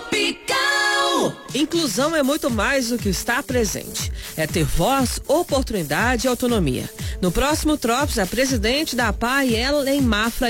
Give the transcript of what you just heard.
Inclusão é muito mais do que estar presente. É ter voz, oportunidade e autonomia. No próximo Tropes, a presidente da APAI, Ellen Mafra,